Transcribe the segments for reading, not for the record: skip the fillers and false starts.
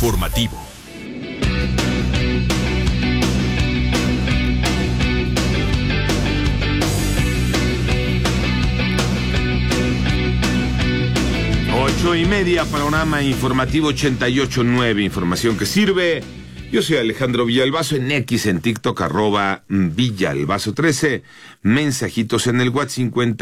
informativo. Ocho y media, panorama informativo 88.9, información que sirve. Yo soy Alejandro Villalbazo, en X, en TikTok, @Villalbazo13. Mensajitos en el WhatsApp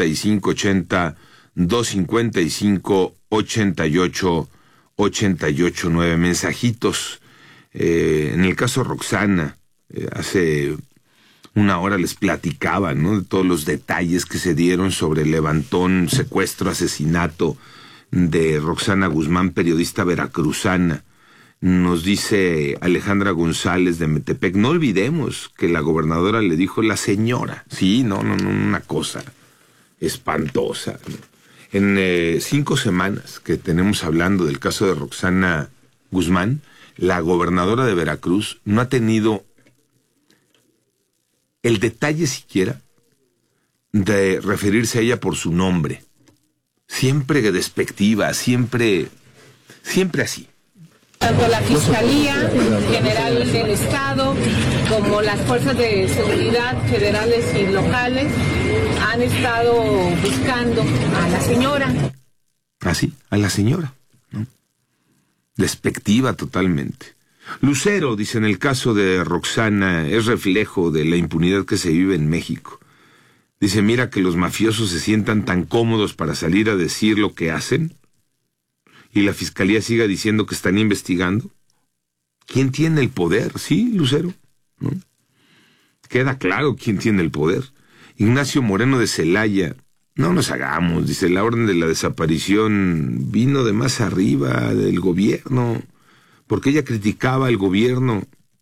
5580-255-88-9. Mensajitos. En el caso Roxana, hace una hora les platicaba, ¿no?, de todos los detalles que se dieron sobre el levantón, secuestro, asesinato de Roxana Guzmán, periodista veracruzana. Nos dice Alejandra González de Metepec, no olvidemos que la gobernadora le dijo la señora. Sí, no, una cosa espantosa. En 5 semanas que tenemos hablando del caso de Roxana Guzmán, la gobernadora de Veracruz no ha tenido el detalle siquiera de referirse a ella por su nombre. Siempre despectiva, siempre así. Tanto la Fiscalía General del Estado como las fuerzas de seguridad federales y locales han estado buscando a la señora. Así, a la señora, ¿no? Despectiva totalmente. Lucero dice, en el caso de Roxana es reflejo de la impunidad que se vive en México. Dice, mira que los mafiosos se sientan tan cómodos para salir a decir lo que hacen y la fiscalía siga diciendo que están investigando. ¿Quién tiene el poder? Sí, Lucero, ¿no? Queda claro quién tiene el poder. Ignacio Moreno de Celaya, no nos hagamos, dice, la orden de la desaparición vino de más arriba del gobierno, porque ella criticaba al gobierno.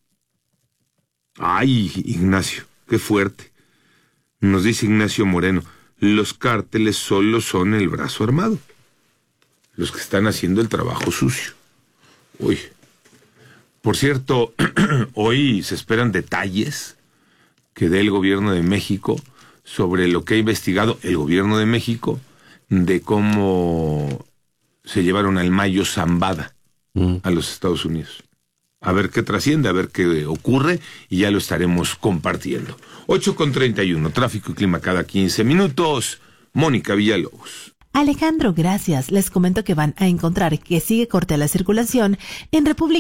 Ay, Ignacio, qué fuerte. Nos dice Ignacio Moreno, los cárteles solo son el brazo armado, los que están haciendo el trabajo sucio. Uy. Por cierto, hoy se esperan detalles que dé el gobierno de México sobre lo que ha investigado el gobierno de México de cómo se llevaron al Mayo Zambada a los Estados Unidos. A ver qué trasciende, a ver qué ocurre, y ya lo estaremos compartiendo. 8:31, tráfico y clima cada 15 minutos. Mónica Villalobos. Alejandro, gracias. Les comento que van a encontrar que sigue corte la circulación en República